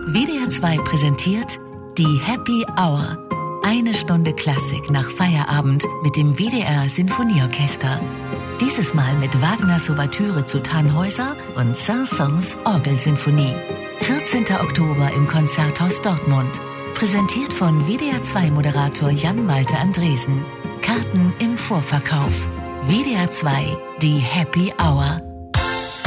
WDR 2 präsentiert die Happy Hour. Eine Stunde Klassik nach Feierabend mit dem WDR Sinfonieorchester. Dieses Mal mit Wagners Ouvertüre zu Tannhäuser und Saint-Saëns Orgelsinfonie. 14. Oktober im Konzerthaus Dortmund. Präsentiert von WDR 2 Moderator Jan-Malte Andresen. Karten im Vorverkauf. WDR 2, die Happy Hour.